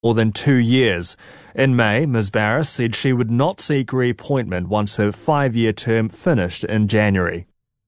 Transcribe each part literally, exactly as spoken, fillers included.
more than two years. In May, Miz Barras said she would not seek reappointment once her five-year term finished in January.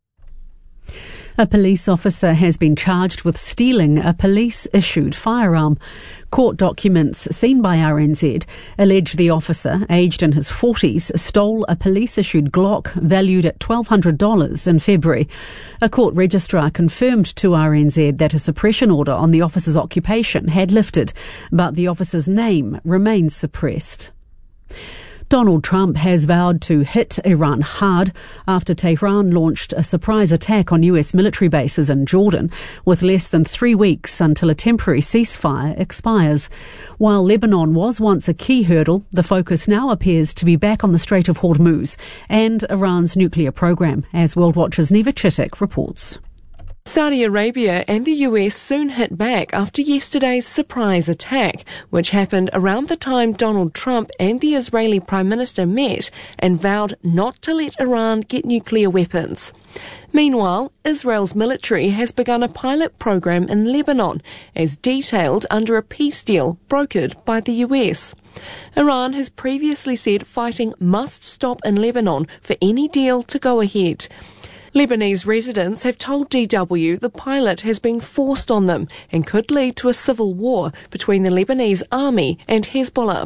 A police officer has been charged with stealing a police-issued firearm. Court documents seen by R N Z allege the officer, aged in his forties, stole a police-issued Glock valued at twelve hundred dollars in February. A court registrar confirmed to R N Z that a suppression order on the officer's occupation had lifted, but the officer's name remains suppressed. Donald Trump has vowed to hit Iran hard after Tehran launched a surprise attack on U S military bases in Jordan, with less than three weeks until a temporary ceasefire expires. While Lebanon was once a key hurdle, the focus now appears to be back on the Strait of Hormuz and Iran's nuclear program, as World Watch's Neva Chittick reports. Saudi Arabia and the U S soon hit back after yesterday's surprise attack, which happened around the time Donald Trump and the Israeli Prime Minister met and vowed not to let Iran get nuclear weapons. Meanwhile, Israel's military has begun a pilot program in Lebanon, as detailed under a peace deal brokered by the U S. Iran has previously said fighting must stop in Lebanon for any deal to go ahead. Lebanese residents have told D W the pilot has been forced on them and could lead to a civil war between the Lebanese army and Hezbollah.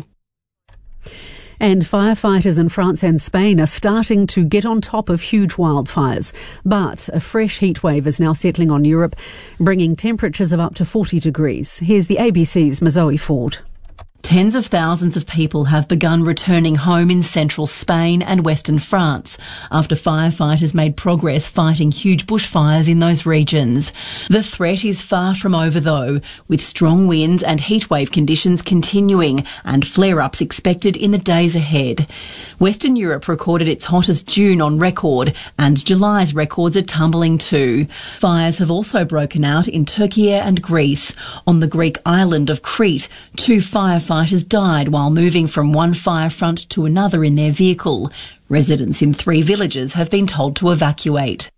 And firefighters in France and Spain are starting to get on top of huge wildfires. But a fresh heatwave is now settling on Europe, bringing temperatures of up to forty degrees. Here's the A B C's Mazoe Ford. Tens of thousands of people have begun returning home in central Spain and western France after firefighters made progress fighting huge bushfires in those regions. The threat is far from over though, with strong winds and heatwave conditions continuing and flare-ups expected in the days ahead. Western Europe recorded its hottest June on record, and July's records are tumbling too. Fires have also broken out in Turkey and Greece. On the Greek island of Crete, two firefighters died while moving from one fire front to another in their vehicle. Residents in three villages have been told to evacuate.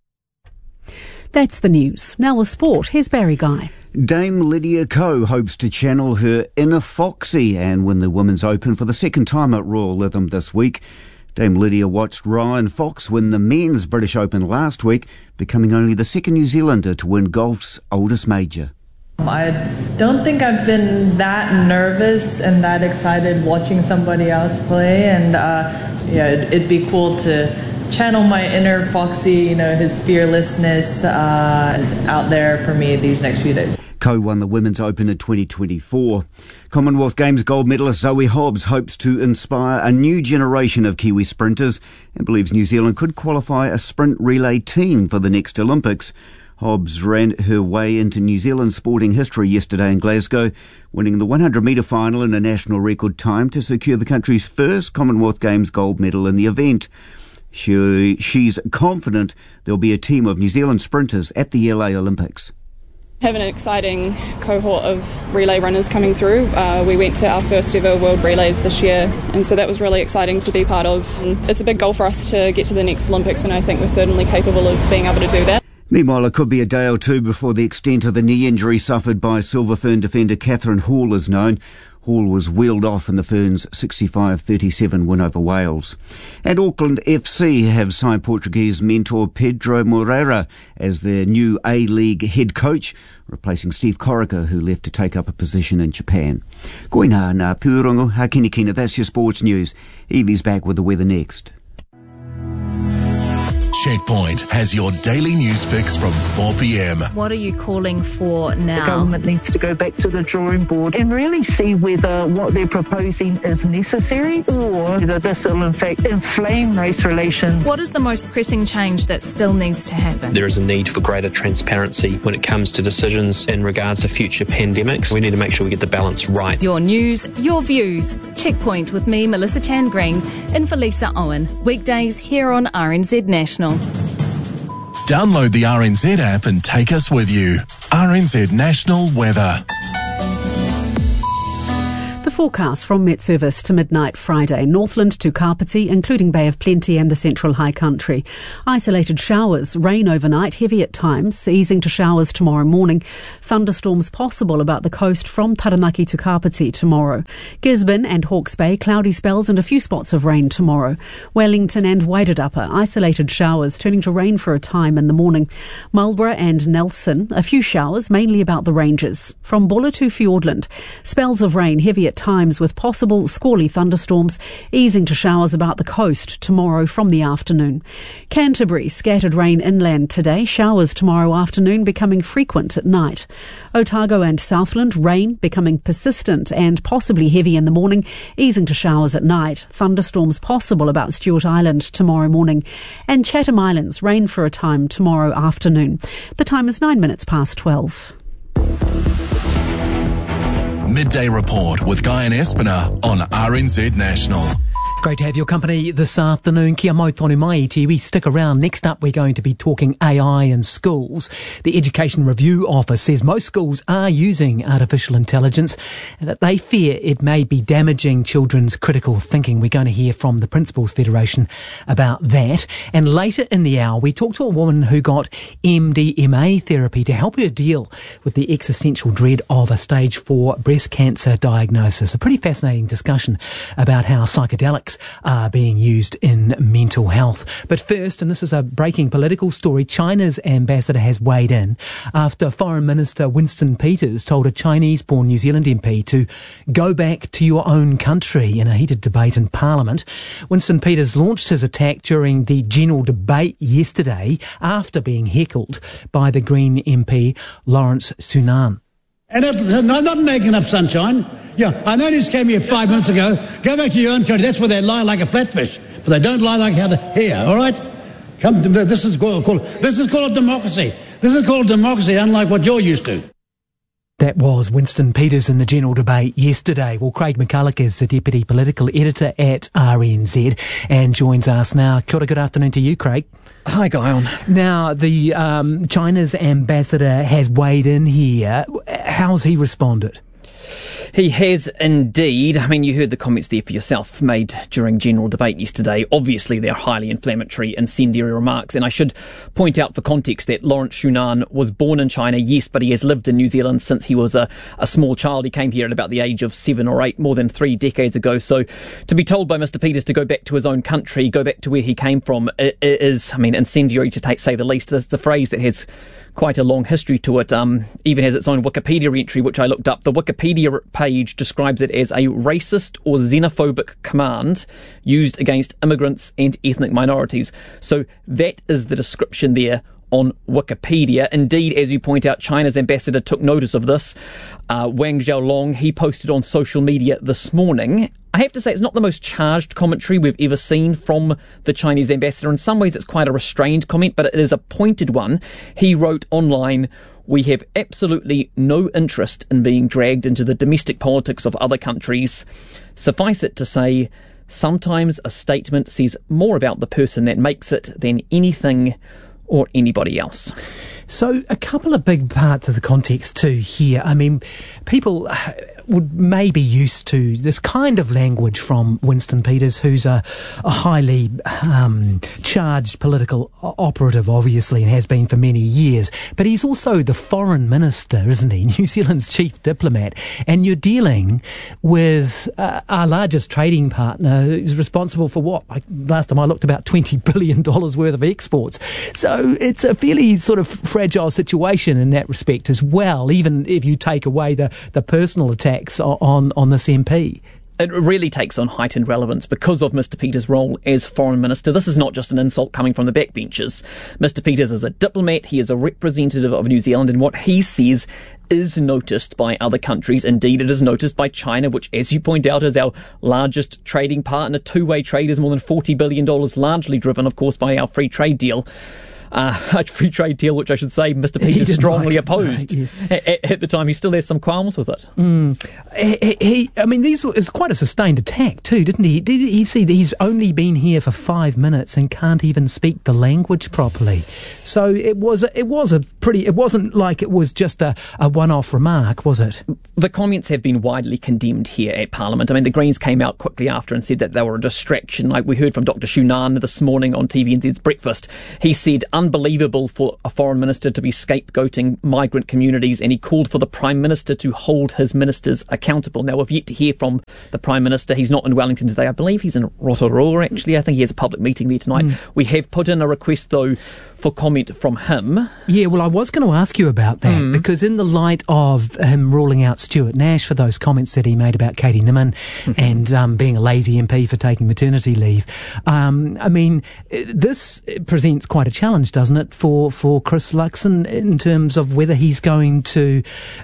That's the news. Now with sport, here's Barry Guy. Dame Lydia Ko hopes to channel her inner Foxy and win the Women's Open for the second time at Royal Lytham this week. Dame Lydia watched Ryan Fox win the Men's British Open last week, becoming only the second New Zealander to win golf's oldest major. I don't think I've been that nervous and that excited watching somebody else play, and uh, yeah, it'd, it'd be cool to channel my inner Foxy, you know, his fearlessness uh, out there for me these next few days. Ko won the Women's Open in twenty twenty-four. Commonwealth Games gold medalist Zoe Hobbs hopes to inspire a new generation of Kiwi sprinters and believes New Zealand could qualify a sprint relay team for the next Olympics. Hobbs ran her way into New Zealand sporting history yesterday in Glasgow, winning the one hundred metre final in a national record time to secure the country's first Commonwealth Games gold medal in the event. She, she's confident there'll be a team of New Zealand sprinters at the L A Olympics. Having an exciting cohort of relay runners coming through. Uh, we went to our first ever World Relays this year, and so that was really exciting to be part of. And it's a big goal for us to get to the next Olympics, and I think we're certainly capable of being able to do that. Meanwhile, it could be a day or two before the extent of the knee injury suffered by Silver Fern defender Catherine Hall is known. Hall was wheeled off in the Ferns' sixty-five thirty-seven win over Wales. And Auckland F C have signed Portuguese mentor Pedro Moreira as their new A-League head coach, replacing Steve Corica, who left to take up a position in Japan. Koina na Purongo Hakinikina, that's your sports news. Evie's back with the weather next. Checkpoint has your daily news fix from four p.m. What are you calling for now? The government needs to go back to the drawing board and really see whether what they're proposing is necessary or whether this will in fact inflame race relations. What is the most pressing change that still needs to happen? There is a need for greater transparency when it comes to decisions in regards to future pandemics. We need to make sure we get the balance right. Your news, your views. Checkpoint with me, Melissa Chan Green, in for Lisa Owen. Weekdays here on R N Z National. Download the R N Z app and take us with you. R N Z National Weather. The forecast from Met Service to midnight Friday. Northland to Kapiti, including Bay of Plenty and the Central High Country. Isolated showers, rain overnight, heavy at times, easing to showers tomorrow morning. Thunderstorms possible about the coast from Taranaki to Kapiti tomorrow. Gisborne and Hawke's Bay, cloudy spells and a few spots of rain tomorrow. Wellington and Wairarapa, isolated showers, turning to rain for a time in the morning. Marlborough and Nelson, a few showers, mainly about the ranges. From Buller to Fiordland, spells of rain, heavy at times with possible squally thunderstorms, easing to showers about the coast tomorrow from the afternoon. Canterbury, scattered rain inland today, showers tomorrow afternoon becoming frequent at night. Otago and Southland, rain becoming persistent and possibly heavy in the morning, easing to showers at night. Thunderstorms possible about Stewart Island tomorrow morning. And Chatham Islands, rain for a time tomorrow afternoon. The time is nine minutes past twelve. Midday Report with Guy and Espiner on R N Z National. Great to have your company this afternoon. Kia mau tonu mai te iwi. Stick around. Next up, we're going to be talking A I in schools. The Education Review Office says most schools are using artificial intelligence and that they fear it may be damaging children's critical thinking. We're going to hear from the Principals Federation about that. And later in the hour, we talk to a woman who got M D M A therapy to help her deal with the existential dread of a stage four breast cancer diagnosis. A pretty fascinating discussion about how psychedelics are being used in mental health. But first, and this is a breaking political story, China's ambassador has weighed in after Foreign Minister Winston Peters told a Chinese-born New Zealand M P to go back to your own country in a heated debate in Parliament. Winston Peters launched his attack during the general debate yesterday after being heckled by the Green M P Lawrence Sunan. And it, no, not making up sunshine. Yeah, I noticed came here five minutes ago. Go back to your own country. That's where they lie like a flatfish, but they don't lie like how to here. All right, come. To, this is called, called this is called democracy. This is called democracy, unlike what you're used to. That was Winston Peters in the general debate yesterday. Well, Craig McCulloch is the Deputy Political Editor at R N Z and joins us now. Kia ora, good afternoon to you, Craig. Hi, Guyon. Now, the um, China's ambassador has weighed in here. How's he responded? He has indeed. I mean, you heard the comments there for yourself made during general debate yesterday. Obviously, they're highly inflammatory, incendiary remarks. And I should point out for context that Lawrence Sunan was born in China, yes, but he has lived in New Zealand since he was a, a small child. He came here at about the age of seven or eight, more than three decades ago. So to be told by Mister Peters to go back to his own country, go back to where he came from, it, it is, I mean, incendiary to take, say the least. That's the phrase that has quite a long history to it, um, even has its own Wikipedia entry, which I looked up. The Wikipedia page describes it as a racist or xenophobic command used against immigrants and ethnic minorities. So that is the description there on Wikipedia. Indeed, as you point out, China's ambassador took notice of this. Uh, Wang Xiaolong, he posted on social media this morning. I have to say, it's not the most charged commentary we've ever seen from the Chinese ambassador. In some ways, it's quite a restrained comment, but it is a pointed one. He wrote online, "We have absolutely no interest in being dragged into the domestic politics of other countries. Suffice it to say, sometimes a statement says more about the person that makes it than anything or anybody else." So a couple of big parts of the context too here. I mean, people would maybe used to this kind of language from Winston Peters, who's a, a highly um, charged political operative, obviously, and has been for many years. But he's also the foreign minister, isn't he? New Zealand's chief diplomat. And you're dealing with uh, our largest trading partner, who's responsible for what? Like, last time I looked, about twenty billion dollars worth of exports. So it's a fairly sort of fragile situation in that respect as well, even if you take away the, the personal attacks on, on this M P. It really takes on heightened relevance because of Mister Peters' role as foreign minister. This is not just an insult coming from the backbenches. Mister Peters is a diplomat. He is a representative of New Zealand, and what he says is noticed by other countries. Indeed, it is noticed by China, which, as you point out, is our largest trading partner. Two-way trade is more than forty billion dollars, largely driven, of course, by our free trade deal. uh, a free trade deal, which I should say Mister Peters strongly like opposed. Right, yes. at, at the time. He still has some qualms with it. Mm. He, he, I mean, these was quite a sustained attack too, didn't he? Did he see that he's only been here for five minutes and can't even speak the language properly? So it was, it was a pretty. It wasn't like it was just a, a one-off remark, was it? The comments have been widely condemned here at Parliament. I mean, the Greens came out quickly after and said that they were a distraction. Like we heard from Doctor Shunan this morning on T V N Z's Breakfast. He said, unbelievable for a foreign minister to be scapegoating migrant communities, and he called for the Prime Minister to hold his ministers accountable. Now, we've yet to hear from the Prime Minister. He's not in Wellington today. I believe he's in Rotorua, actually. I think he has a public meeting there tonight. Mm. We have put in a request, though, for comment from him. Yeah, well, I was going to ask you about that, mm. because in the light of him ruling out Stuart Nash for those comments that he made about Katie Nimmin and um, being a lazy M P for taking maternity leave, um, I mean, this presents quite a challenge, doesn't it, for, for Chris Luxon in terms of whether he's going to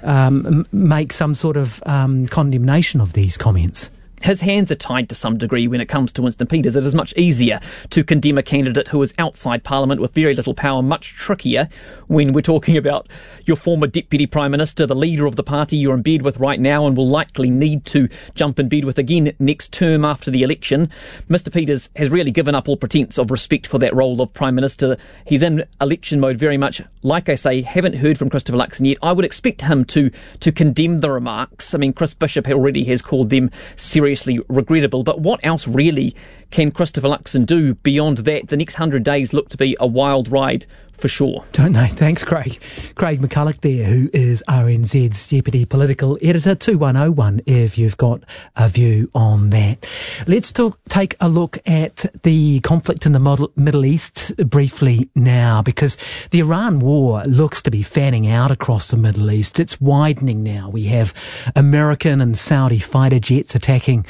um, make some sort of um, condemnation of these comments. His hands are tied to some degree when it comes to Winston Peters. It is much easier to condemn a candidate who is outside Parliament with very little power, much trickier when we're talking about your former Deputy Prime Minister, the leader of the party you're in bed with right now and will likely need to jump in bed with again next term after the election. Mister Peters has really given up all pretence of respect for that role of Prime Minister. He's in election mode very much. Like I say, haven't heard from Christopher Luxon yet. I would expect him to, to condemn the remarks. I mean, Chris Bishop already has called them seriously regrettable, but what else really can Christopher Luxon do beyond that? The next hundred days look to be a wild ride for sure. Don't they? Thanks, Craig. Craig McCulloch there, who is R N Z's Deputy Political Editor. two one oh one if you've got a view on that. Let's talk, take a look at the conflict in the model, Middle East briefly now, because the Iran war looks to be fanning out across the Middle East. It's widening now. We have American and Saudi fighter jets attacking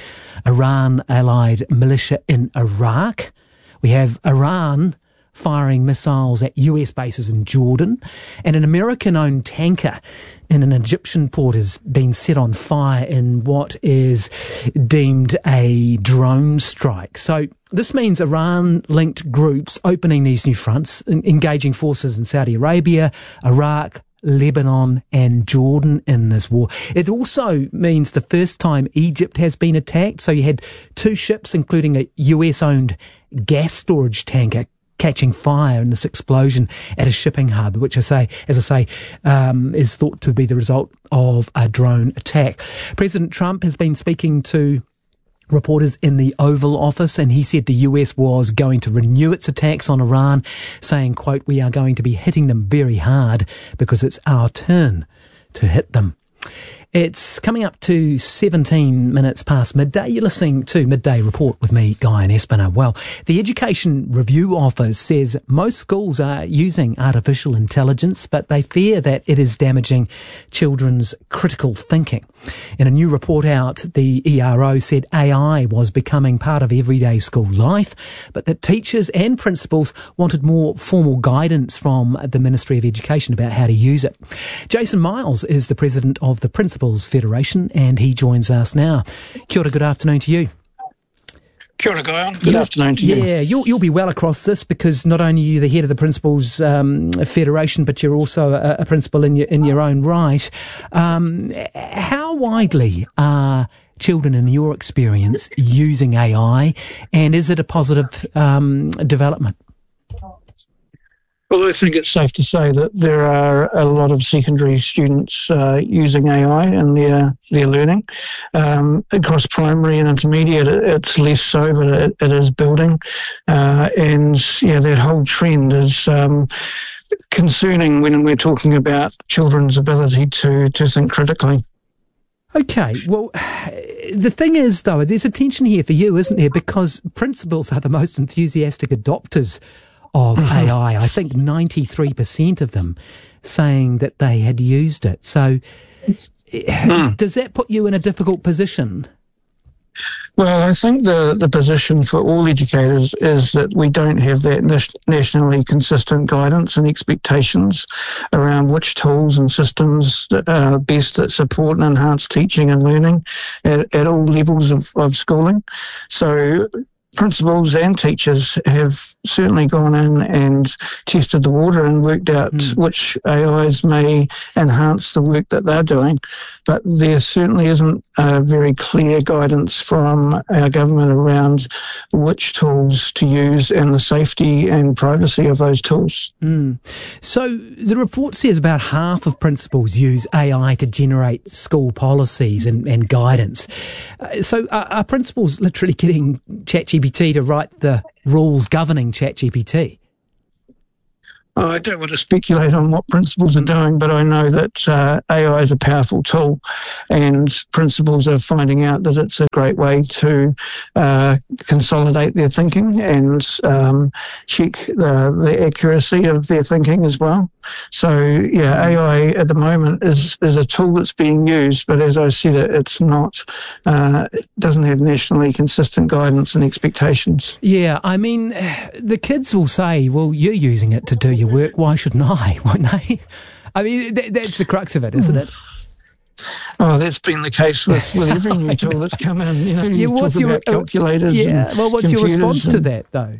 Iran-allied militia in Iraq. We have Iran firing missiles at U S bases in Jordan, and an American-owned tanker in an Egyptian port has been set on fire in what is deemed a drone strike. So this means Iran-linked groups opening these new fronts, engaging forces in Saudi Arabia, Iraq, Lebanon and Jordan in this war. It also means the first time Egypt has been attacked. So you had two ships, including a U S-owned gas storage tanker, catching fire in this explosion at a shipping hub, which I say, as I say, um, is thought to be the result of a drone attack. President Trump has been speaking to reporters in the Oval Office, and he said the U S was going to renew its attacks on Iran, saying, quote, "We are going to be hitting them very hard because it's our turn to hit them." It's coming up to seventeen minutes past midday. You're listening to Midday Report with me, Guy Espiner. Well, the Education Review Office says most schools are using artificial intelligence, but they fear that it is damaging children's critical thinking. In a new report out, the E R O said A I was becoming part of everyday school life, but that teachers and principals wanted more formal guidance from the Ministry of Education about how to use it. Jason Miles is the president of the Principals Federation, and he joins us now. Kia ora, good afternoon to you. Kia ora, Guy. Good you'll, afternoon to you. Yeah, you'll, you'll be well across this, because not only are you the head of the Principals um, Federation, but you're also a, a principal in your in your own right. Um, how widely are children, in your experience, using A I, and is it a positive um, development? Well, I think it's safe to say that there are a lot of secondary students uh, using A I in their, their learning. Um, across primary and intermediate, it's less so, but it, it is building. Uh, and, yeah, that whole trend is um, concerning when we're talking about children's ability to, to think critically. Okay, well, the thing is, though, there's a tension here for you, isn't there? Because principals are the most enthusiastic adopters of A I. I think ninety-three percent of them saying that they had used it. So mm. does that put you in a difficult position? Well, I think the, the position for all educators is that we don't have that nationally consistent guidance and expectations around which tools and systems that are best that support and enhance teaching and learning at, at all levels of, of schooling. So principals and teachers have certainly gone in and tested the water and worked out mm. which A Is may enhance the work that they're doing. But there certainly isn't a very clear guidance from our government around which tools to use and the safety and privacy of those tools. Mm. So the report says about half of principals use A I to generate school policies and, and guidance. Uh, so are, are principals literally getting ChatGPT to write the rules governing ChatGPT? Oh, I don't want to speculate on what principals are doing, but I know that uh, A I is a powerful tool, and principals are finding out that it's a great way to uh, consolidate their thinking and um, check the, the accuracy of their thinking as well. So, yeah, A I at the moment is, is a tool that's being used, but as I said, it, it's not, uh, it doesn't have nationally consistent guidance and expectations. Yeah, I mean, the kids will say, well, you're using it to do your work, why shouldn't I? Won't they? I mean, th- that's the crux of it, isn't it? Oh, that's been the case with, with every new tool that's come in. You know, you yeah, what's talk your, about calculators. Yeah, and well, what's your response and, to that, though?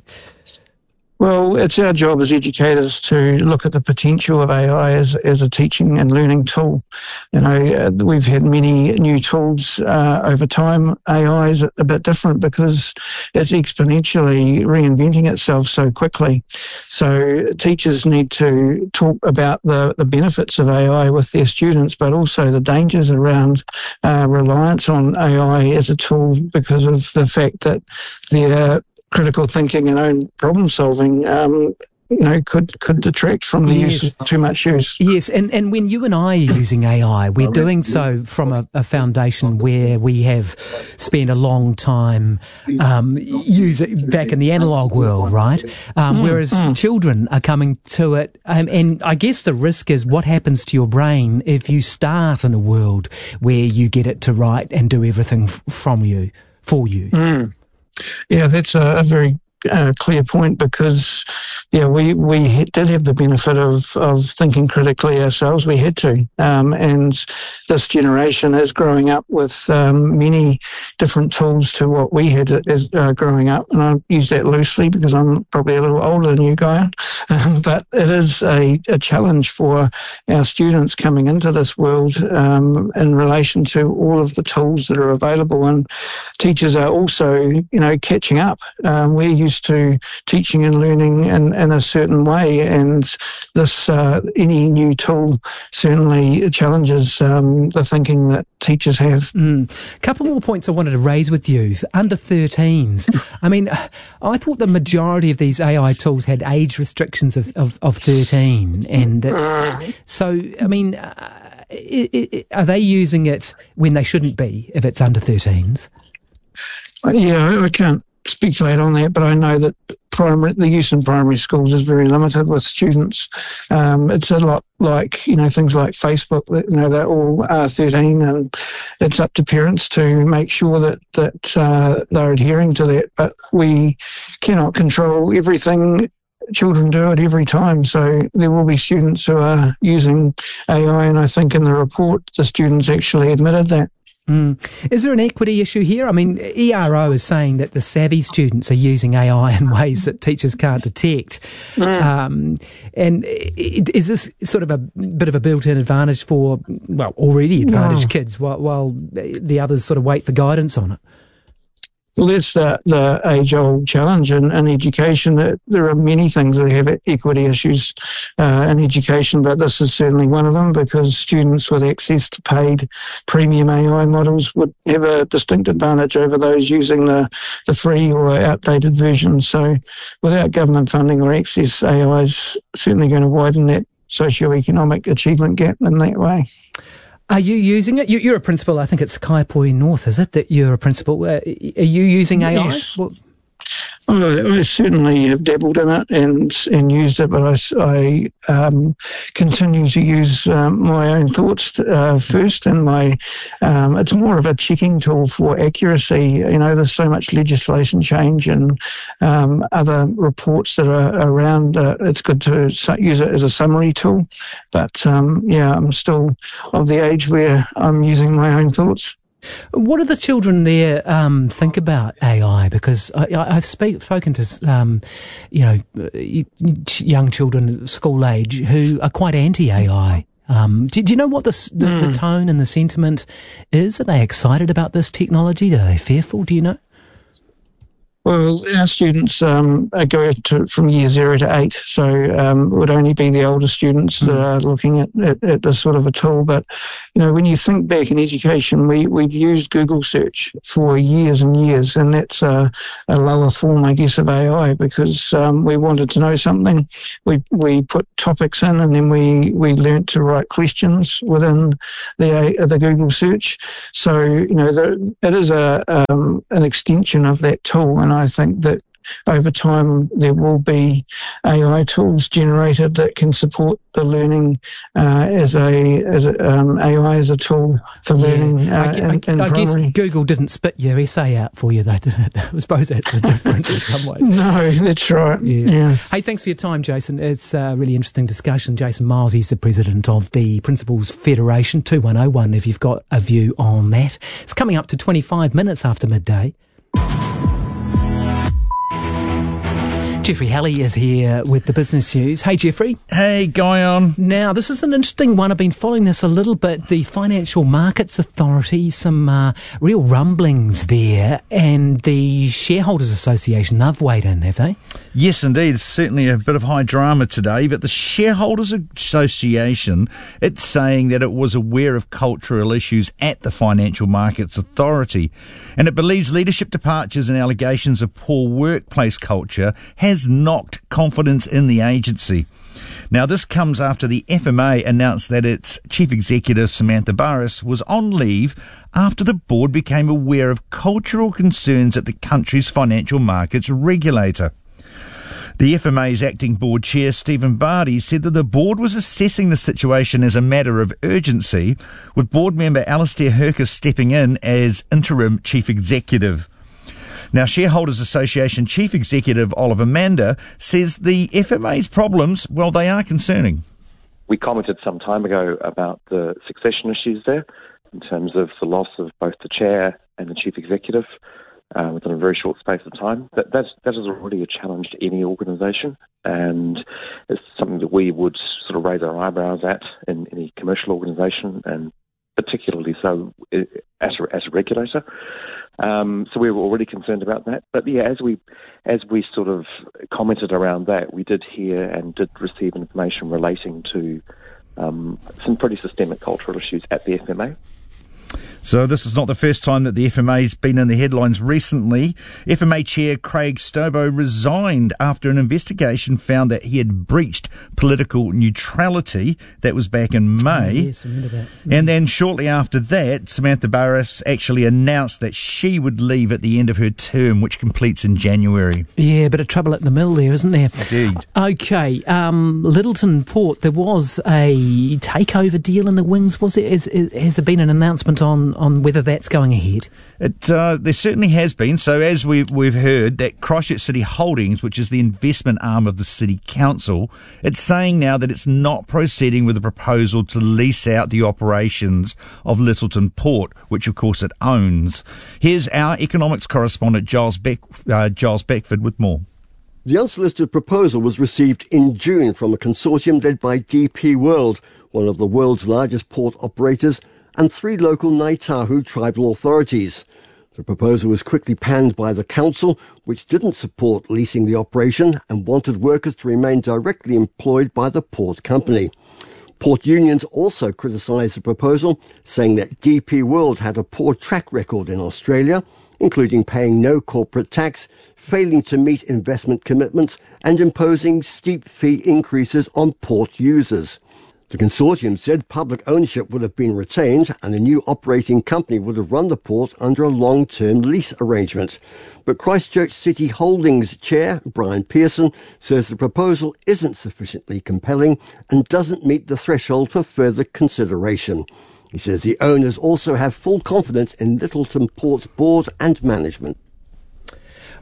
Well, it's our job as educators to look at the potential of A I as, as a teaching and learning tool. You know, uh, we've had many new tools uh, over time. A I is a bit different because it's exponentially reinventing itself so quickly. So teachers need to talk about the, the benefits of A I with their students, but also the dangers around uh, reliance on A I as a tool because of the fact that their critical thinking and own problem solving, um, you know, could could detract from the yes. use of too much use. Yes, and, and when you and I are using A I, we're doing so from a, a foundation where we have spent a long time um, using back in the analog world, right? Um, mm, whereas mm. children are coming to it, um, and I guess the risk is what happens to your brain if you start in a world where you get it to write and do everything f- from you, for you. Mm. Yeah, that's a, a very uh, clear point because, yeah, we, we did have the benefit of, of thinking critically ourselves. We had to. Um, and this generation is growing up with um, many different tools to what we had as uh, growing up. And I use that loosely because I'm probably a little older than you, Guy. Um, but it is a, a challenge for our students coming into this world um, in relation to all of the tools that are available. And teachers are also, you know, catching up. Um, we're used to teaching and learning in, in a certain way, and this uh, any new tool certainly challenges um, the thinking that teachers have. A mm. couple more points I wanted to raise with you. Under thirteens, I mean, I thought the majority of these A I tools had age restrictions of, of, of thirteen, and that, so, I mean, uh, it, it, are they using it when they shouldn't be if it's under thirteens? Yeah, I can't speculate on that, but I know that primary, the use in primary schools is very limited with students. Um, it's a lot like, you know, things like Facebook, that, you know, they're all uh, thirteen, and it's up to parents to make sure that, that uh, they're adhering to that. But we cannot control everything children do it every time. So there will be students who are using A I, and I think in the report the students actually admitted that. Mm. Is there an equity issue here? I mean, E R O is saying that the savvy students are using A I in ways that teachers can't detect. Mm. Um, and is this sort of a bit of a built-in advantage for, well, already advantaged no. kids while, while the others sort of wait for guidance on it? Well, that's the, the age-old challenge in, in education. There are many things that have equity issues uh, in education, but this is certainly one of them because students with access to paid premium A I models would have a distinct advantage over those using the, the free or outdated version. So without government funding or access, A I is certainly going to widen that socioeconomic achievement gap in that way. Are you using it? You, you're a principal, I think it's Kaiapoi North, is it, that you're a principal? Uh, are you using A I? Yes. Well, I, I certainly have dabbled in it and, and used it, but I, I um, continue to use um, my own thoughts uh, first, and my um, it's more of a checking tool for accuracy. You know, there's so much legislation change and um, other reports that are around. Uh, it's good to use it as a summary tool, but um, yeah, I'm still of the age where I'm using my own thoughts. What do the children there um, think about A I? Because I, I, I've speak, spoken to, um, you know, young children at school age who are quite anti-A I. Um, do, do you know what the, the, mm. the tone and the sentiment is? Are they excited about this technology? Are they fearful? Do you know? Well, our students um, go to, from year zero to eight, so um, it would only be the older students that are looking at, at, at this sort of a tool. But, you know, when you think back in education, we, we've used Google search for years and years, and that's a, a lower form, I guess, of A I, because um, we wanted to know something. We we put topics in, and then we, we learnt to write questions within the uh, the Google search. So, you know, the, it is a um, an extension of that tool, and I think that over time there will be A I tools generated that can support the learning uh, as a as a, um, A I as a tool for yeah. learning. Uh, I, I, in, in I guess primary. Google didn't spit your essay out for you, though, did it? I suppose that's the difference in some ways. No, that's right. Yeah. yeah. Hey, thanks for your time, Jason. It's a really interesting discussion. Jason Miles, he's the president of the Principals Federation. two one oh one if you've got a view on that. It's coming up to twenty-five minutes after midday. Jeffrey Halley is here with the business news. Hey, Jeffrey. Hey, Guyon. Now, this is an interesting one. I've been following this a little bit. The Financial Markets Authority, some uh, real rumblings there, and the Shareholders Association, they've weighed in, have they? Yes, indeed. It's certainly a bit of high drama today, but the Shareholders Association, it's saying that it was aware of cultural issues at the Financial Markets Authority, and it believes leadership departures and allegations of poor workplace culture has has knocked confidence in the agency. Now, this comes after the F M A announced that its chief executive, Samantha Barris, was on leave after the board became aware of cultural concerns at the country's financial markets regulator. The F M A's acting board chair, Stephen Barty, said that the board was assessing the situation as a matter of urgency, with board member Alastair Hercus stepping in as interim chief executive. Now, Shareholders Association Chief Executive Oliver Mander says the F M A's problems, well, they are concerning. We commented some time ago about the succession issues there in terms of the loss of both the chair and the chief executive uh, within a very short space of time. That, that's, that is already a challenge to any organisation, and it's something that we would sort of raise our eyebrows at in any commercial organisation, and particularly so as a, as a regulator. Um, so we were already concerned about that. But yeah, as we as we sort of commented around that, we did hear and did receive information relating to um, some pretty systemic cultural issues at the F M A. So this is not the first time that the F M A's been in the headlines recently. F M A Chair Craig Stobo resigned after an investigation found that he had breached political neutrality. That was back in May. Oh, yes, I remember that. And then shortly after that, Samantha Barris actually announced that she would leave at the end of her term, which completes in January. Yeah, bit of trouble at the mill there, isn't there? Indeed. Okay, um, Littleton Port, there was a takeover deal in the wings, was it? Has, has there been an announcement on on whether that's going ahead? It uh, there certainly has been. So as we've, we've heard, that Christchurch City Holdings, which is the investment arm of the City Council, it's saying now that it's not proceeding with a proposal to lease out the operations of Littleton Port, which of course it owns. Here's our economics correspondent Giles, Beck, uh, Giles Beckford with more. The unsolicited proposal was received in June from a consortium led by D P World, one of the world's largest port operators, and three local Ngāi Tahu tribal authorities. The proposal was quickly panned by the council, which didn't support leasing the operation and wanted workers to remain directly employed by the port company. Port unions also criticised the proposal, saying that D P World had a poor track record in Australia, including paying no corporate tax, failing to meet investment commitments and imposing steep fee increases on port users. The consortium said public ownership would have been retained and a new operating company would have run the port under a long-term lease arrangement. But Christchurch City Holdings chair, Brian Pearson, says the proposal isn't sufficiently compelling and doesn't meet the threshold for further consideration. He says the owners also have full confidence in Littleton Port's board and management.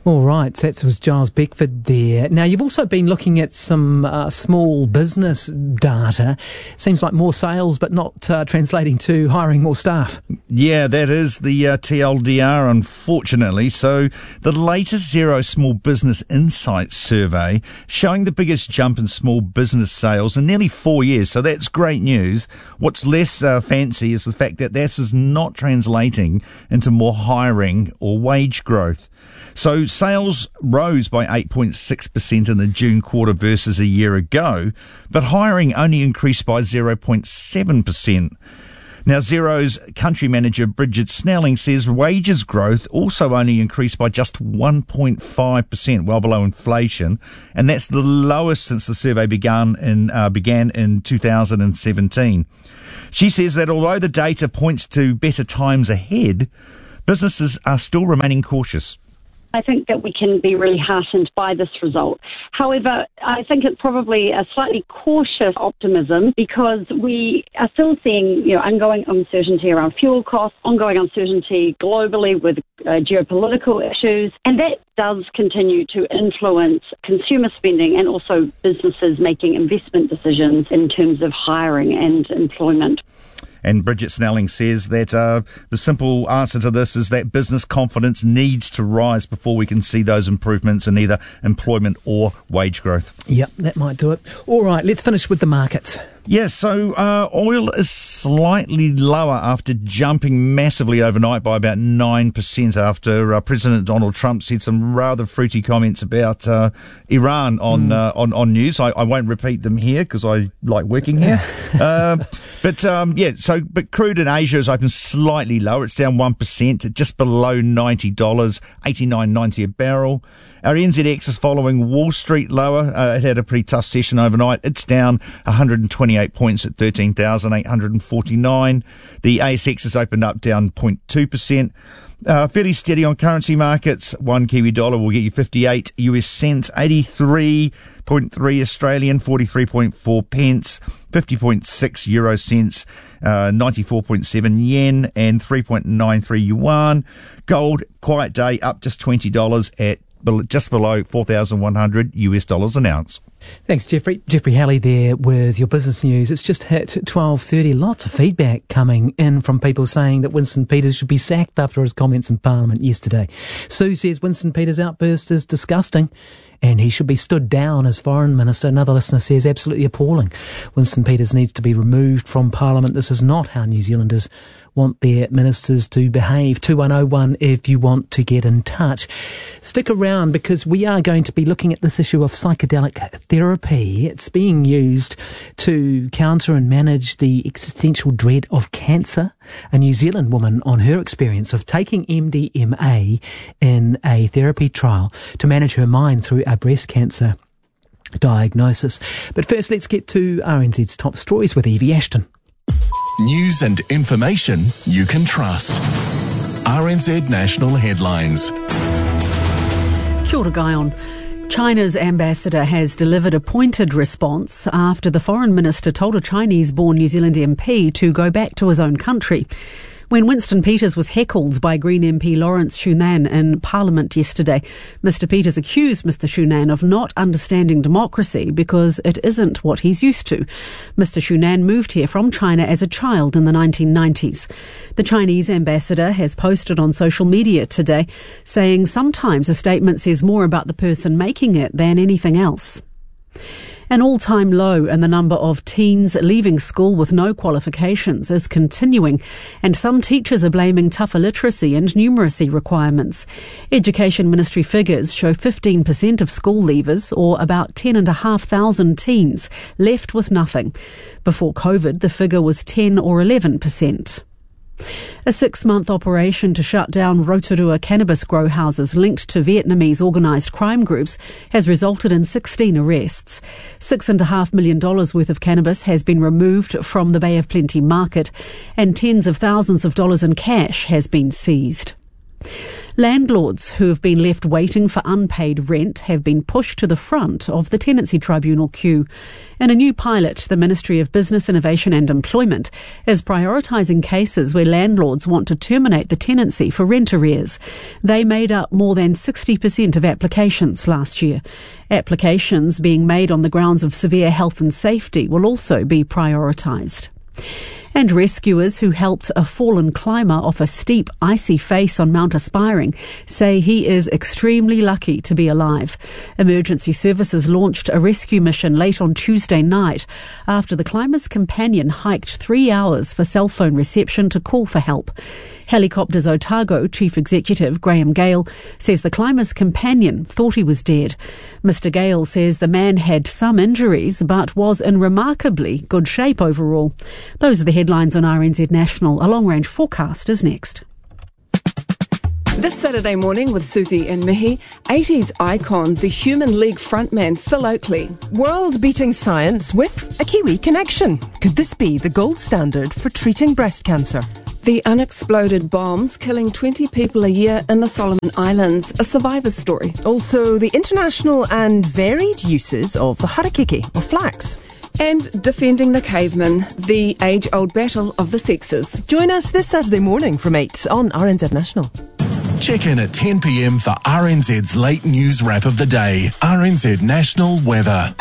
All right, that was Giles Beckford there. Now, you've also been looking at some uh, small business data. Seems like more sales, but not uh, translating to hiring more staff. Yeah, that is the uh, T L D R, unfortunately. So the latest Xero Small Business Insights survey showing the biggest jump in small business sales in nearly four years. So that's great news. What's less uh, fancy is the fact that this is not translating into more hiring or wage growth. So sales rose by eight point six percent in the June quarter versus a year ago, but hiring only increased by zero point seven percent. Now, Xero's country manager, Bridget Snelling, says wages growth also only increased by just one point five percent, well below inflation, and that's the lowest since the survey began in, uh, began in two thousand seventeen. She says that although the data points to better times ahead, businesses are still remaining cautious. I think that we can be really heartened by this result. However, I think it's probably a slightly cautious optimism because we are still seeing, you know, ongoing uncertainty around fuel costs, ongoing uncertainty globally with uh, geopolitical issues, and that does continue to influence consumer spending and also businesses making investment decisions in terms of hiring and employment. And Bridget Snelling says that uh, the simple answer to this is that business confidence needs to rise before we can see those improvements in either employment or wage growth. Yep, that might do it. All right, let's finish with the markets. Yeah, so uh, oil is slightly lower after jumping massively overnight by about nine percent after uh, President Donald Trump said some rather fruity comments about uh, Iran on, mm. uh, on on news. I, I won't repeat them here because I like working here. uh, but um, yeah, so but crude in Asia is open slightly lower. It's down one percent, just below ninety dollars, eighty-nine ninety a barrel. Our N Z X is following Wall Street lower. Uh, it had a pretty tough session overnight. It's down one hundred twenty-eight points at thirteen thousand eight hundred forty-nine. The A S X has opened up down zero point two percent. Uh, fairly steady on currency markets. One Kiwi dollar will get you fifty-eight U S cents, eighty-three point three Australian, forty-three point four pence, fifty point six euro cents, uh, ninety-four point seven yen, and three point nine three yuan. Gold, quiet day, up just twenty dollars at just below four thousand one hundred U S dollars an ounce. Thanks, Jeffrey. Jeffrey Halley there with your business news. It's just hit twelve thirty. Lots of feedback coming in from people saying that Winston Peters should be sacked after his comments in Parliament yesterday. Sue says Winston Peters' outburst is disgusting and he should be stood down as Foreign Minister. Another listener says absolutely appalling. Winston Peters needs to be removed from Parliament. This is not how New Zealanders want their ministers to behave. two one oh one if you want to get in touch. Stick around because we are going to be looking at this issue of psychedelic therapy. It's being used to counter and manage the existential dread of cancer. A New Zealand woman on her experience of taking M D M A in a therapy trial to manage her mind through a breast cancer diagnosis. But first, let's get to R N Z's top stories with Evie Ashton. News and information you can trust. R N Z National Headlines. Kia ora, Guyon. China's ambassador has delivered a pointed response after the foreign minister told a Chinese-born New Zealand M P to go back to his own country. When Winston Peters was heckled by Green M P Lawrence Shunan in Parliament yesterday, Mister Peters accused Mister Shunan of not understanding democracy because it isn't what he's used to. Mister Shunan moved here from China as a child in the nineteen nineties. The Chinese ambassador has posted on social media today saying sometimes a statement says more about the person making it than anything else. An all-time low in the number of teens leaving school with no qualifications is continuing, and some teachers are blaming tougher literacy and numeracy requirements. Education Ministry figures show fifteen percent of school leavers, or about ten and a half thousand teens, left with nothing. Before COVID, the figure was ten or eleven percent. A six-month operation to shut down Rotorua cannabis grow houses linked to Vietnamese organised crime groups has resulted in sixteen arrests. Six and a half million dollars worth of cannabis has been removed from the Bay of Plenty market, and tens of thousands of dollars in cash has been seized. Landlords who have been left waiting for unpaid rent have been pushed to the front of the tenancy tribunal queue. In a new pilot, the Ministry of Business, Innovation and Employment is prioritising cases where landlords want to terminate the tenancy for rent arrears. They made up more than sixty percent of applications last year. Applications being made on the grounds of severe health and safety will also be prioritised. And rescuers who helped a fallen climber off a steep, icy face on Mount Aspiring say he is extremely lucky to be alive. Emergency services launched a rescue mission late on Tuesday night after the climber's companion hiked three hours for cell phone reception to call for help. Helicopters Otago Chief Executive Graham Gale says the climber's companion thought he was dead. Mister Gale says the man had some injuries but was in remarkably good shape overall. Those are the headlines on R N Z National. A long-range forecast is next. This Saturday morning with Susie and Mihi, eighties icon, the Human League frontman Phil Oakley. World-beating science with a Kiwi connection. Could this be the gold standard for treating breast cancer? The unexploded bombs killing twenty people a year in the Solomon Islands, a survivor's story. Also, the international and varied uses of the harakeke, or flax. And defending the caveman, the age-old battle of the sexes. Join us this Saturday morning from eight on R N Z National. Check in at ten p.m. for R N Z's late news wrap of the day. R N Z National Weather.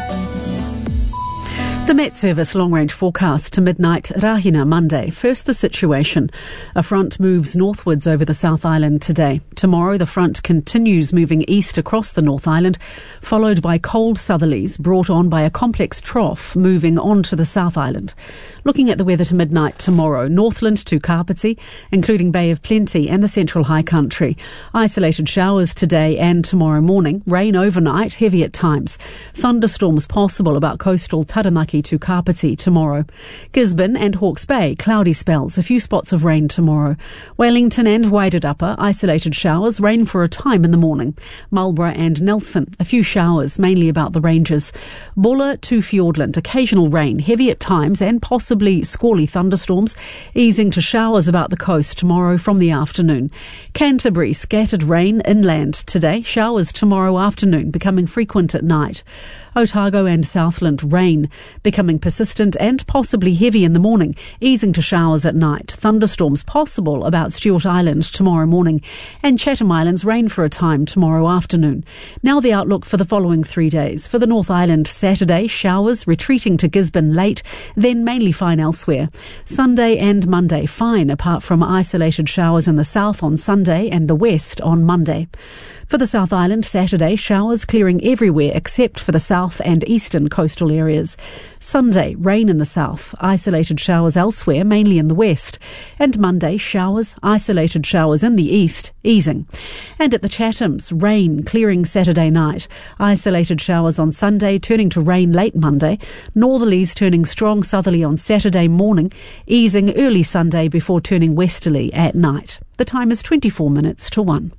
The Met Service long-range forecast to midnight Rahina Monday. First, the situation. A front moves northwards over the South Island today. Tomorrow, the front continues moving east across the North Island, followed by cold southerlies brought on by a complex trough moving on to the South Island. Looking at the weather to midnight tomorrow, Northland to Kapiti, including Bay of Plenty and the Central High Country. Isolated showers today and tomorrow morning. Rain overnight, heavy at times. Thunderstorms possible about coastal Taranaki to Kapiti tomorrow. Gisborne and Hawke's Bay, cloudy spells, a few spots of rain tomorrow. Wellington and Wairarapa, isolated showers, rain for a time in the morning. Marlborough and Nelson, a few showers, mainly about the ranges. Buller to Fiordland, occasional rain, heavy at times and possibly squally thunderstorms, easing to showers about the coast tomorrow from the afternoon. Canterbury, scattered rain inland today, showers tomorrow afternoon, becoming frequent at night. Otago and Southland, rain, becoming persistent and possibly heavy in the morning, easing to showers at night. Thunderstorms possible about Stewart Island tomorrow morning, and Chatham Islands, rain for a time tomorrow afternoon. Now the outlook for the following three days. For the North Island, Saturday, showers retreating to Gisborne late, then mainly fine elsewhere. Sunday and Monday, fine apart from isolated showers in the south on Sunday and the west on Monday. For the South Island, Saturday, showers clearing everywhere except for the south and eastern coastal areas. Sunday, rain in the south, isolated showers elsewhere, mainly in the west. And Monday, showers, isolated showers in the east, easing. And at the Chathams, rain clearing Saturday night. Isolated showers on Sunday, turning to rain late Monday. Northerlies turning strong southerly on Saturday morning, easing early Sunday before turning westerly at night. The time is twenty-four minutes to one.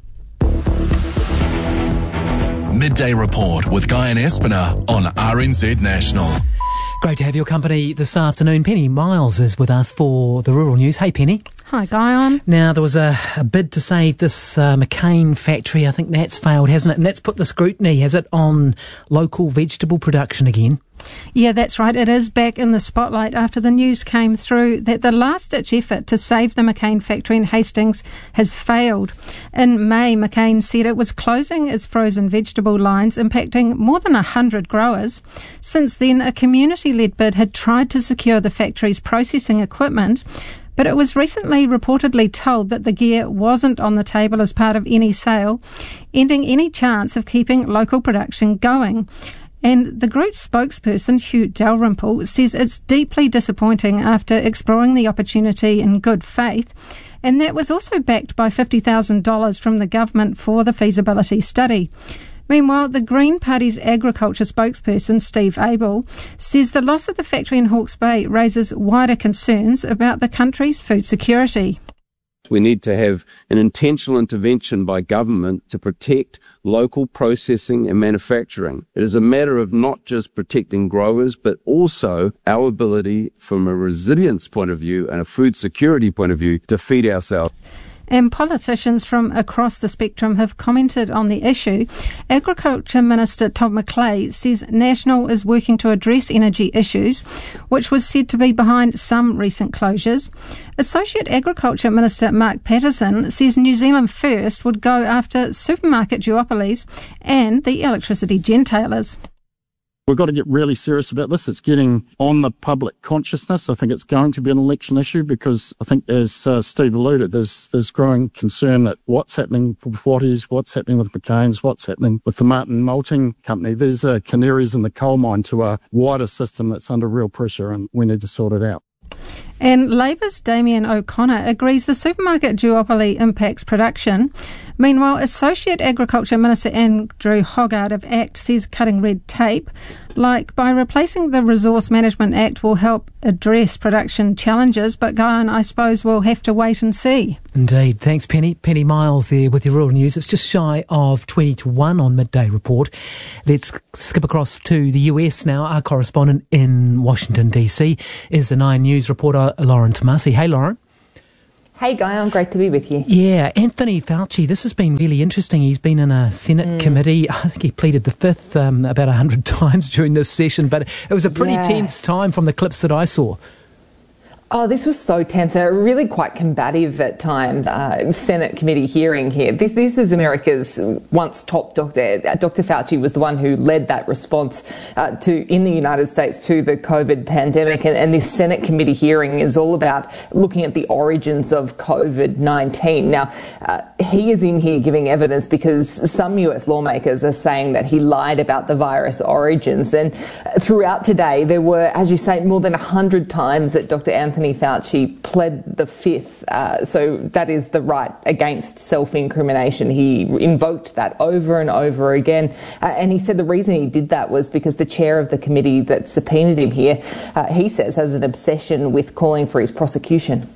Midday Report with Guy and Espiner on R N Z National. Great to have your company this afternoon. Penny Miles is with us for the Rural News. Hey, Penny. Hi, Guy. Now, there was a, a bid to save this uh, McCain factory. I think that's failed, hasn't it? And that's put the scrutiny, has it, on local vegetable production again? Yeah, that's right. It is back in the spotlight after the news came through that the last-ditch effort to save the McCain factory in Hastings has failed. In May, McCain said it was closing its frozen vegetable lines, impacting more than one hundred growers. Since then, a community-led bid had tried to secure the factory's processing equipment, but it was recently reportedly told that the gear wasn't on the table as part of any sale, ending any chance of keeping local production going. And the group's spokesperson, Hugh Dalrymple, says it's deeply disappointing after exploring the opportunity in good faith, and that was also backed by fifty thousand dollars from the government for the feasibility study. Meanwhile, the Green Party's agriculture spokesperson, Steve Abel, says the loss of the factory in Hawke's Bay raises wider concerns about the country's food security. We need to have an intentional intervention by government to protect local processing and manufacturing. It is a matter of not just protecting growers, but also our ability from a resilience point of view and a food security point of view to feed ourselves. And politicians from across the spectrum have commented on the issue. Agriculture Minister Todd McClay says National is working to address energy issues, which was said to be behind some recent closures. Associate Agriculture Minister Mark Patterson says New Zealand First would go after supermarket duopolies and the electricity gentailers. We've got to get really serious about this. It's getting on the public consciousness. I think it's going to be an election issue because I think, as uh, Steve alluded, there's there's growing concern that what's happening with Watties, what's happening with McCain's, what's happening with the Martin Malting Company. There's uh, canaries in the coal mine to a wider system that's under real pressure, and we need to sort it out. And Labour's Damien O'Connor agrees the supermarket duopoly impacts production. Meanwhile, Associate Agriculture Minister Andrew Hoggard of ACT says cutting red tape, like by replacing the Resource Management Act, will help address production challenges. But, Guyan, I suppose we'll have to wait and see. Indeed. Thanks, Penny. Penny Miles there with your rural news. It's just shy of twenty to one on Midday Report. Let's skip across to the U S now. Our correspondent in Washington, D C is the Nine News reporter, Lauren Tomasi. Hey, Lauren. Hey, Guy, I'm great to be with you. Yeah, Anthony Fauci, this has been really interesting. He's been in a Senate mm. committee. I think he pleaded the fifth um, about one hundred times during this session, but it was a pretty yeah. tense time from the clips that I saw. Oh, this was so tense, uh, really quite combative at times. Uh, Senate committee hearing here. This, this is America's once top doctor. Doctor Fauci was the one who led that response uh, to in the United States to the COVID pandemic, and, and this Senate committee hearing is all about looking at the origins of COVID nineteen. Now, uh, he is in here giving evidence because some U S lawmakers are saying that he lied about the virus origins, and throughout today there were, as you say, more than one hundred times that Doctor Anthony Fauci pled the fifth, uh, so that is the right against self-incrimination. He invoked that over and over again, uh, and he said the reason he did that was because the chair of the committee that subpoenaed him here, uh, he says, has an obsession with calling for his prosecution.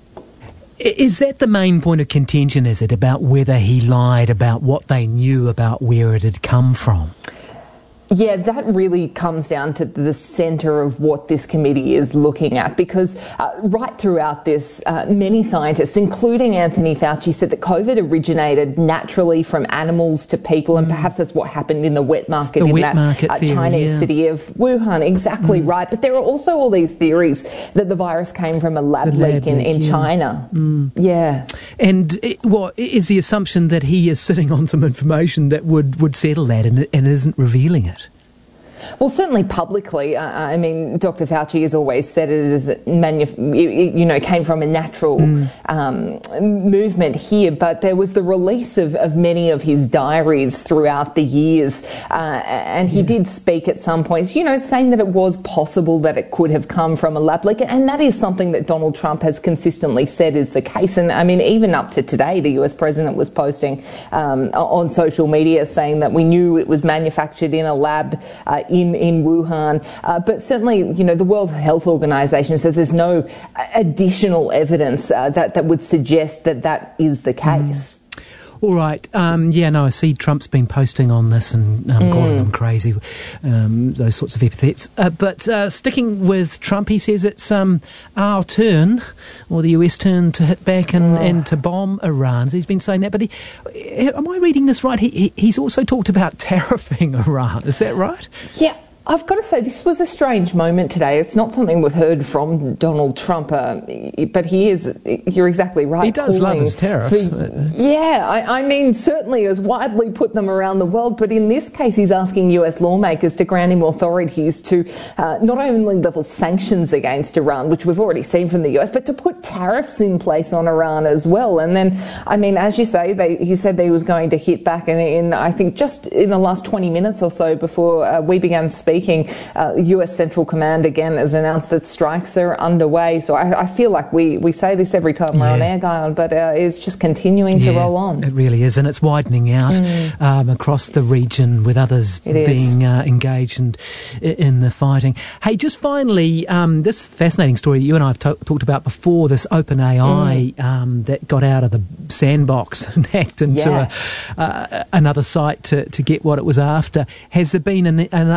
Is that the main point of contention, is it, about whether he lied about what they knew about where it had come from? Yeah, that really comes down to the centre of what this committee is looking at, because uh, right throughout this, uh, many scientists, including Anthony Fauci, said that COVID originated naturally from animals to people, and perhaps that's what happened in the wet market the in wet that market uh, theory, Chinese yeah. city of Wuhan. Exactly mm. right. But there are also all these theories that the virus came from a lab, lab leak in, leak, in yeah. China. Mm. Yeah. And it, well, is the assumption that he is sitting on some information that would, would settle that and, and isn't revealing it? Well, certainly publicly. Uh, I mean, Doctor Fauci has always said it as manuf- you know, came from a natural mm. um, movement here, but there was the release of, of many of his diaries throughout the years, uh, and he yeah. did speak at some points, you know, saying that it was possible that it could have come from a lab leak, and that is something that Donald Trump has consistently said is the case. And I mean, even up to today, the U S president was posting um, on social media saying that we knew it was manufactured in a lab uh, in, in Wuhan. Uh, but certainly, you know, the World Health Organization says there's no additional evidence uh, that, that would suggest that that is the case. Mm. All right. Um, yeah, no, I see Trump's been posting on this and um, mm. calling them crazy, um, those sorts of epithets. Uh, but uh, sticking with Trump, he says it's um, our turn, or the U S turn, to hit back and, oh. and to bomb Iran. So he's been saying that. But he, am I reading this right? He, he, he's also talked about tariffing Iran. Is that right? Yeah. I've got to say, this was a strange moment today. It's not something we've heard from Donald Trump, uh, but he is, you're exactly right. He does love his tariffs. For, yeah, I, I mean, certainly has widely put them around the world, but in this case, he's asking U S lawmakers to grant him authorities to uh, not only level sanctions against Iran, which we've already seen from the U S, but to put tariffs in place on Iran as well. And then, I mean, as you say, they, he said that he was going to hit back in, in, I think, just in the last twenty minutes or so before uh, we began speaking. Speaking, uh, U S Central Command again has announced that strikes are underway. So I, I feel like we, we say this every time we're yeah. on air, Guy, but uh, it's just continuing yeah, to roll on. It really is, and it's widening out mm. um, across the region with others it being uh, engaged in, in the fighting. Hey, just finally, um, this fascinating story you and I have to- talked about before, this OpenAI mm. um, that got out of the sandbox and hacked into yeah. a, uh, another site to, to get what it was after. Has there been an, an, another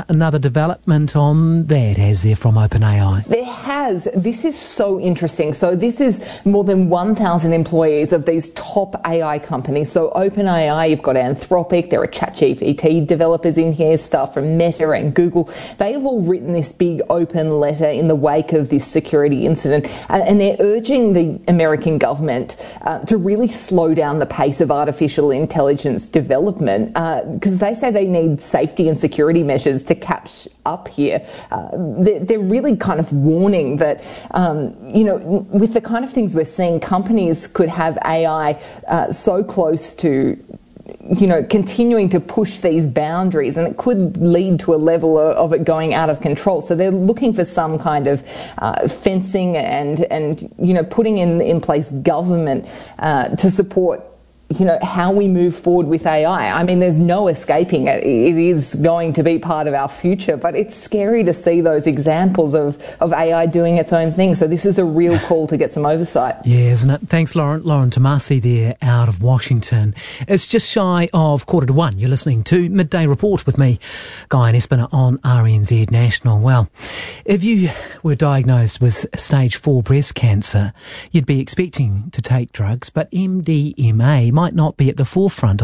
development on that, has there, from OpenAI? There has. This is so interesting. So this is more than one thousand employees of these top A I companies. So OpenAI, you've got Anthropic, there are ChatGPT developers in here, stuff from Meta and Google. They've all written this big open letter in the wake of this security incident, and they're urging the American government uh, to really slow down the pace of artificial intelligence development, because uh, they say they need safety and security measures to catch up here. Uh, they're, they're really kind of warning that, um, you know, with the kind of things we're seeing, companies could have A I uh, so close to, you know, continuing to push these boundaries, and it could lead to a level of it going out of control. So they're looking for some kind of uh, fencing and, and, you know, putting in, in place government uh, to support, you know, how we move forward with A I. I mean, there's no escaping it. It is going to be part of our future, but it's scary to see those examples of, of A I doing its own thing. So this is a real call to get some oversight. Yeah, isn't it? Thanks, Lauren. Lauren Tomasi there out of Washington. It's just shy of quarter to one. You're listening to Midday Report with me, Guy and Espiner, on R N Z National. Well, if you were diagnosed with stage four breast cancer, you'd be expecting to take drugs, but M D M A might not be at the forefront